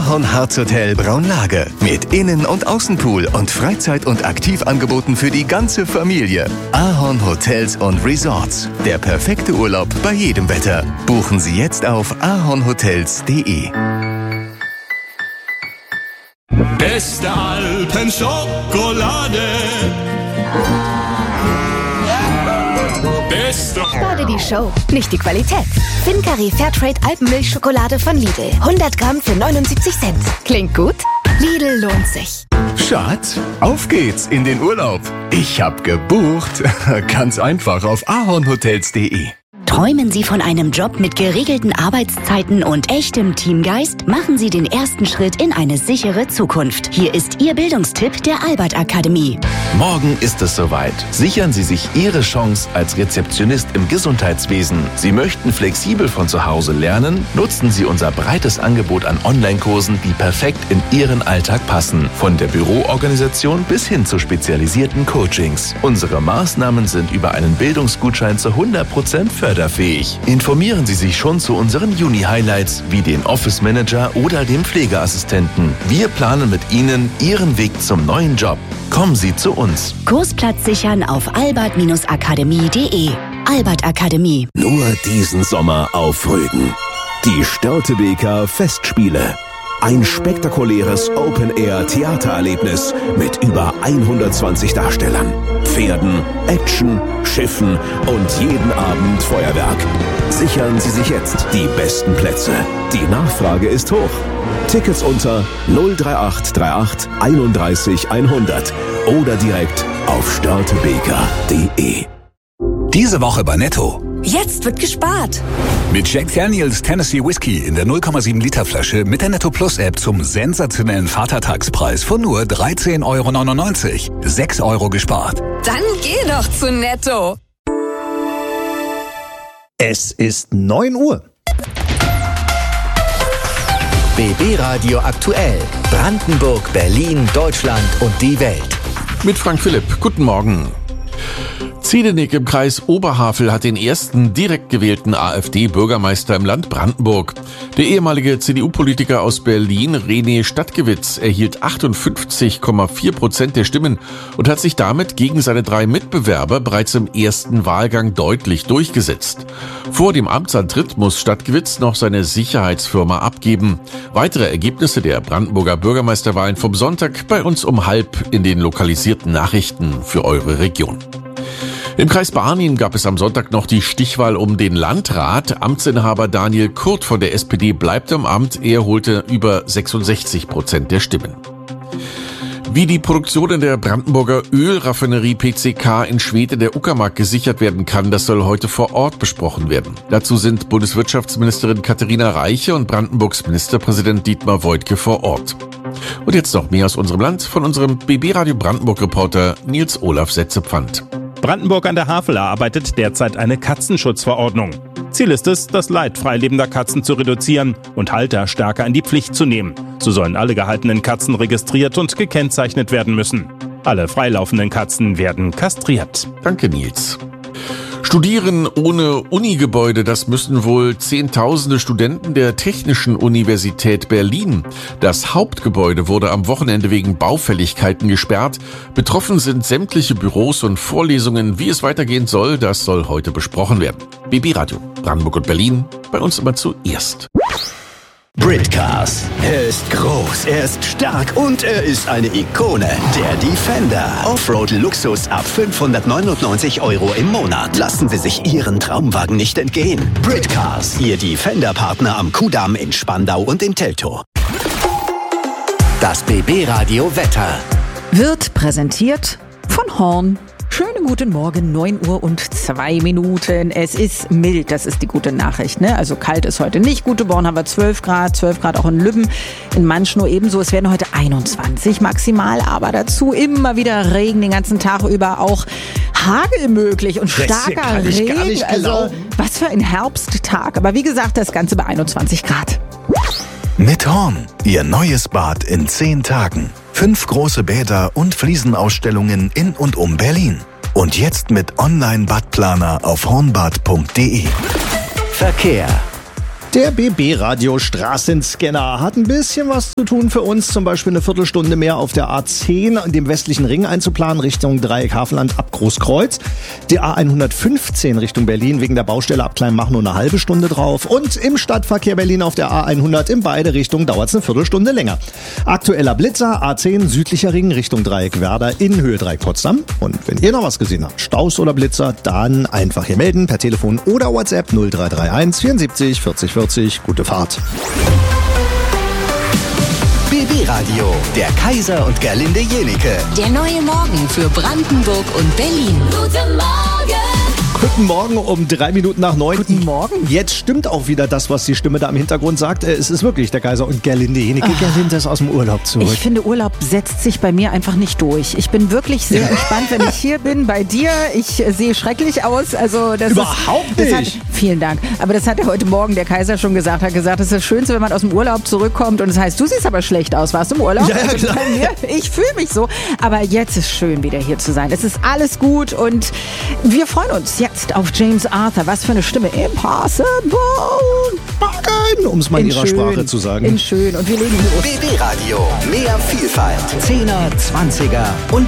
Ahorn Harzhotel Braunlage. Mit Innen- und Außenpool und Freizeit- und Aktivangeboten für die ganze Familie. Ahorn Hotels und Resorts. Der perfekte Urlaub bei jedem Wetter. Buchen Sie jetzt auf ahornhotels.de. Beste Alpenschokolade. Spare die Show, nicht die Qualität. Fincari Fairtrade Alpenmilchschokolade von Lidl. 100 Gramm für 79 Cent. Klingt gut? Lidl lohnt sich. Schatz, auf geht's in den Urlaub. Ich hab gebucht. Ganz einfach auf ahornhotels.de. Träumen Sie von einem Job mit geregelten Arbeitszeiten und echtem Teamgeist? Machen Sie den ersten Schritt in eine sichere Zukunft. Hier ist Ihr Bildungstipp der Albert Akademie. Morgen ist es soweit. Sichern Sie sich Ihre Chance als Rezeptionist im Gesundheitswesen. Sie möchten flexibel von zu Hause lernen? Nutzen Sie unser breites Angebot an Online-Kursen, die perfekt in Ihren Alltag passen. Von der Büroorganisation bis hin zu spezialisierten Coachings. Unsere Maßnahmen sind über einen Bildungsgutschein zu 100% förderfähig. Informieren Sie sich schon zu unseren Juni-Highlights wie den Office Manager oder dem Pflegeassistenten. Wir planen mit Ihnen Ihren Weg zum neuen Job. Kommen Sie zu uns. Kursplatz sichern auf albert-akademie.de. Albert Akademie. Nur diesen Sommer auf Rügen. Die Störtebeker Festspiele. Ein spektakuläres Open-Air-Theatererlebnis mit über 120 Darstellern, Pferden, Action, Schiffen und jeden Abend Feuerwerk. Sichern Sie sich jetzt die besten Plätze. Die Nachfrage ist hoch. Tickets unter 03838 31 100 oder direkt auf störtebeker.de. Diese Woche bei Netto. Jetzt wird gespart. Mit Jack Daniels Tennessee Whiskey in der 0,7 Liter Flasche mit der Netto Plus App zum sensationellen Vatertagspreis von nur 13,99 €. 6 € gespart. Dann geh doch zu Netto. Es ist 9 Uhr. BB Radio aktuell. Brandenburg, Berlin, Deutschland und die Welt. Mit Frank Philipp. Guten Morgen. Ziedenik im Kreis Oberhavel hat den ersten direkt gewählten AfD-Bürgermeister im Land Brandenburg. Der ehemalige CDU-Politiker aus Berlin, René Stadtgewitz, erhielt 58,4% der Stimmen und hat sich damit gegen seine 3 Mitbewerber bereits im ersten Wahlgang deutlich durchgesetzt. Vor dem Amtsantritt muss Stadtgewitz noch seine Sicherheitsfirma abgeben. Weitere Ergebnisse der Brandenburger Bürgermeisterwahlen vom Sonntag bei uns um 12:30 in den lokalisierten Nachrichten für eure Region. Im Kreis Barnim gab es am Sonntag noch die Stichwahl um den Landrat. Amtsinhaber Daniel Kurt von der SPD bleibt am Amt. Er holte über 66% der Stimmen. Wie die Produktion in der Brandenburger Ölraffinerie PCK in Schwede der Uckermark gesichert werden kann, das soll heute vor Ort besprochen werden. Dazu sind Bundeswirtschaftsministerin Katharina Reiche und Brandenburgs Ministerpräsident Dietmar Woidke vor Ort. Und jetzt noch mehr aus unserem Land von unserem BB Radio Brandenburg-Reporter Nils Olaf Setzepfand. Brandenburg an der Havel erarbeitet derzeit eine Katzenschutzverordnung. Ziel ist es, das Leid freilebender Katzen zu reduzieren und Halter stärker in die Pflicht zu nehmen. So sollen alle gehaltenen Katzen registriert und gekennzeichnet werden müssen. Alle freilaufenden Katzen werden kastriert. Danke, Nils. Studieren ohne Unigebäude, das müssen wohl Zehntausende Studenten der Technischen Universität Berlin. Das Hauptgebäude wurde am Wochenende wegen Baufälligkeiten gesperrt. Betroffen sind sämtliche Büros und Vorlesungen. Wie es weitergehen soll, das soll heute besprochen werden. BB Radio, Brandenburg und Berlin, bei uns immer zuerst. Britcars. Er ist groß, er ist stark und er ist eine Ikone. Der Defender. Offroad-Luxus ab 599 € im Monat. Lassen Sie sich Ihren Traumwagen nicht entgehen. Britcars. Ihr Defender-Partner am Kudamm in Spandau und in Teltow. Das BB Radio Wetter. Wird präsentiert von Horn. Schönen guten Morgen, 9:02. Es ist mild, das ist die gute Nachricht, ne? Also kalt ist heute nicht. Guteborn haben wir 12 Grad auch in Lübben, in Manschnow ebenso. Es werden heute 21 maximal, aber dazu immer wieder Regen den ganzen Tag über, auch Hagel möglich und starker Regen. Also was für ein Herbsttag. Aber wie gesagt, das Ganze bei 21 Grad. Mit Horn, Ihr neues Bad in 10 Tagen. 5 große Bäder und Fliesenausstellungen in und um Berlin. Und jetzt mit Online-Badplaner auf hornbad.de. Verkehr. Der BB-Radio Straßenscanner hat ein bisschen was zu tun für uns, zum Beispiel eine Viertelstunde mehr auf der A10 in dem westlichen Ring einzuplanen, Richtung Dreieck Havelland ab Großkreuz. Die A115 Richtung Berlin wegen der Baustelle ab Kleinmach nur eine halbe Stunde drauf. Und im Stadtverkehr Berlin auf der A100 in beide Richtungen dauert es eine Viertelstunde länger. Aktueller Blitzer, A10 südlicher Ring Richtung Dreieck Werder in Höhe Dreieck Potsdam. Und wenn ihr noch was gesehen habt, Staus oder Blitzer, dann einfach hier melden per Telefon oder WhatsApp 0331 74 40 40. Gute Fahrt. BB Radio, der Kaiser und Gerlinde Jenike. Der neue Morgen für Brandenburg und Berlin. Guten Morgen! Guten Morgen um 3 Minuten nach 9. Guten Morgen. Jetzt stimmt auch wieder das, was die Stimme da im Hintergrund sagt. Es ist wirklich der Kaiser und Gerlinde Jenike. Gerlinde ist aus dem Urlaub zurück. Ich finde, Urlaub setzt sich bei mir einfach nicht durch. Ich bin wirklich sehr gespannt, wenn ich hier bin bei dir. Ich sehe schrecklich aus. Also das Überhaupt ist, nicht. Vielen Dank. Aber das hat ja heute Morgen der Kaiser schon gesagt. Er hat gesagt, es ist das Schönste, wenn man aus dem Urlaub zurückkommt. Und das heißt, du siehst aber schlecht aus. Warst du im Urlaub? Ja, also klar. Ich fühle mich so. Aber jetzt ist schön, wieder hier zu sein. Es ist alles gut und wir freuen uns jetzt auf James Arthur. Was für eine Stimme. Impossible. Um es mal in ihrer Sprache zu sagen. In schön. Und wir legen los. BB Radio, mehr Vielfalt. 10er, 20er und